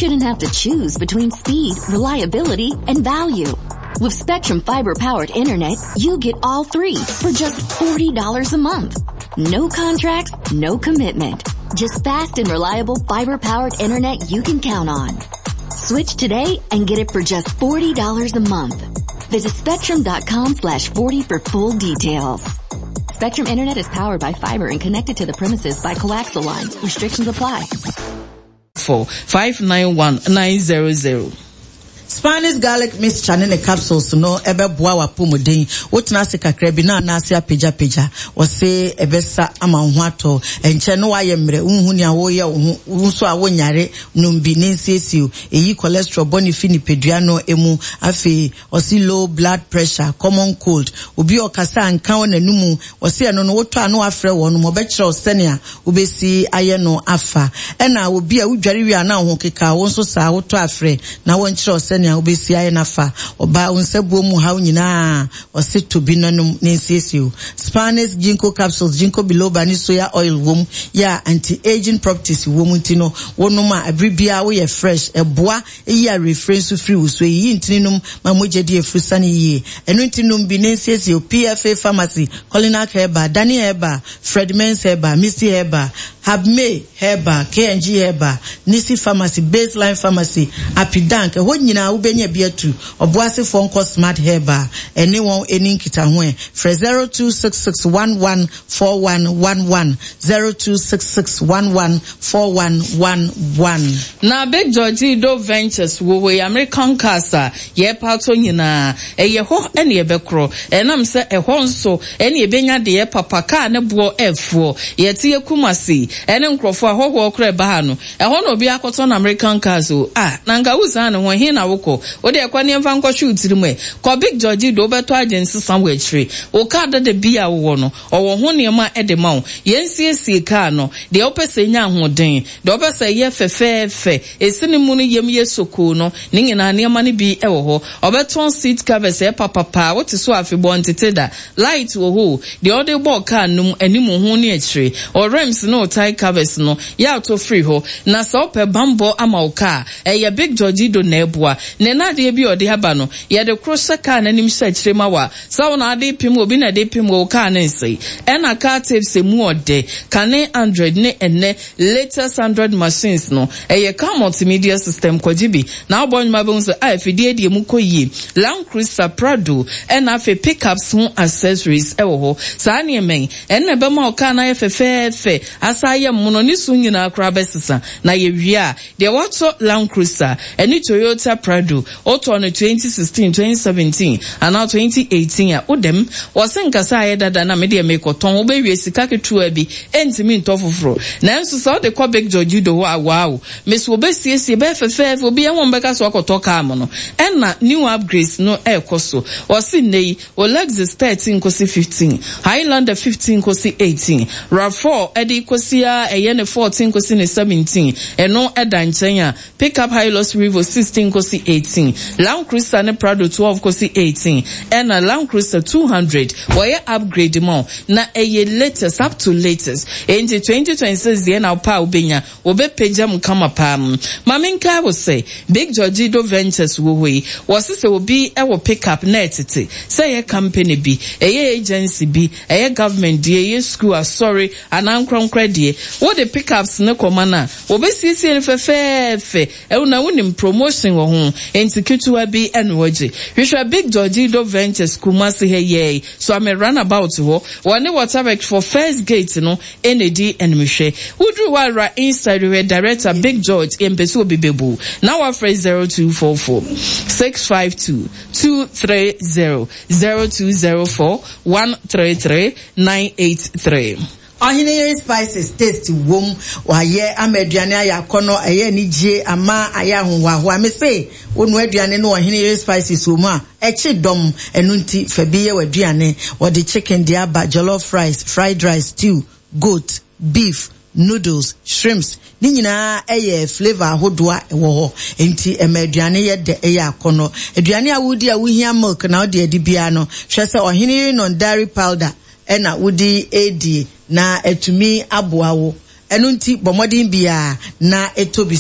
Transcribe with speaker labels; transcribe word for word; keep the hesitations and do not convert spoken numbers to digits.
Speaker 1: shouldn't have to choose between speed, reliability, and value. With Spectrum fiber-powered internet, you get all three for just forty dollars a month. No contracts, no commitment. Just fast and reliable fiber-powered internet you can count on. Switch today and get it for just forty dollars a month. Visit spectrum.com slash 40 for full details. Spectrum Internet is powered by fiber and connected to the premises by coaxial lines. Restrictions apply.
Speaker 2: Four five nine one nine zero zero.
Speaker 3: Spanish garlic mixture ne capsules no ebe boa wa pomodin wotena se kakra bi na na se apeja peja wo se ebesa ama ho ato enche no waye mre unhu ni awo ye wo so awo nyare numbi ne nsesiu eyi cholesterol boni fini pedua no emu afi osi low blood pressure common cold obi okasa anka wona numu wo se no no woto anu afre wo no mo be kire osenia obesi aye no afa ena obi a wudware wi ana ho keka wo so sa woto afre na won kire osenia nya obesi aye nafa oba unsebuo mu ha nyina ose to bi nanum nensesiu Spanish ginkgo capsules ginkgo biloba ni soya oil wom ya anti-aging properties wom ntino wonuma abribia wo ye fresh eboa eyi a refrain so free so yi ntinum mamojedi efrusa ni yi enu ntinum bi nensesiu P F A pharmacy Colina Herba Dani Herba Fred Mens Herba Misty Herba Habme Herba K N G Herba Nisi Pharmacy Baseline Pharmacy Apidank ho nyina ubenya biatu oboase fonko smart herba anyone any kita ho for zero two six six one one four one one one zero two six six one one four one one one.
Speaker 2: Na Big Georgie Do Ventures wo we American Casa ye pato nyina eye ho ene ye bekro enam se ehon so ene ye benya de ye papa ka ne bo efo ye tie kumasi ene nkrofo ahoho okra ba ha no ehon obi akoto na American Casa ah nanga uzana ho hin na woko o de kwa ne mfa nkwo shootiri mu e ko Big Georgie Do beto agency somewhere tree o ka da de bia wo no owo ho ne ma e de ma wo yensiesie ka no de opese nya hoden de opese ye fefefe esini mu no yem ye soko no ne nyina ne ma ne bi e wo ho obeton seat covers e papa pa what so afebo ntete da light wo ho de ode bo ka num animu ho ne akire o rims no tie covers no ya to free ho na so pe bambo ama o ka e ye Big Georgie Do na eboa ne na de bi ode haba no ye de cross ka na nim sha akire ma wa so na de pim obi na de pim o ka na nsei e na ka tape se mu ode kane one hundred ne enne latest one hundred machines no e ye ka multimedia system kwajibi na obonma be nso a fidie de mu koyi Land Cruiser Prado e na fe pickups ho accessories e wo ho sa ne men e na be ma o ka na ye fefefe asa ye mu no ni su nyina akra besesa na ye wi a de wato Land Cruiser eni Toyota Prado auto no twenty sixteen twenty seventeen and now twenty eighteen ya odem wasenka sa ye dada na me de me koton wo be wi sika ketua bi entimi ntofoforo na nso so de ko Big Georgie Do wa wow mes wo be siesie be fefefe obi e won be ka so akoto ka am no enna new upgrades no e koso wasi nei o Lexus thirteen kosi fifteen Highlander fifteen kosi eighteen RAV four edi kosi a eye ne fourteen kosi ne seventeen eno eda nchenya pickup Hilux Revo sixteen kosi eighteen Land Cruiser ne Prado twelve kosi eighteen enna Land Cruiser two hundred why upgrade mo na eye latest up to latest into twenty twenty-six the na pa obenya obe pejam kama pam maminka wo say Big Georgie Do Ventures wo we was say obi e wo pickup net tete say ye company bi eye agency bi eye government die ye school sorry anankronkra die wo the pickups ne komana obe sisi ne fefefe e una wonim promotion wo ho entikitu abi enwoje hwehwe Big Georgie Do Ventures Kumasi he ye so am run about ho one water for first gate no enedi enmhwe udru wara inside we director Big George empeso bibebu now our phrase zero two four four six five two two three zero zero two zero four one three three nine eight three.
Speaker 3: Ahine spices taste wom waye ameduane ayakono eye ni je ama aya honwa ho amese wonu aduane no ahine spices wom a echi dom enunti fabiye waduane wode chicken dia ba jollof rice fried rice stew goat beef noodles shrimps ni nyina eye flavor hodoa ewo ho enti emeduane ye de eye akono aduane awudi a wuhia milk na ode adi bia no hwese ohine non dairy powder ena wudi edi na etumi aboawo enunti bomodin bia na etobi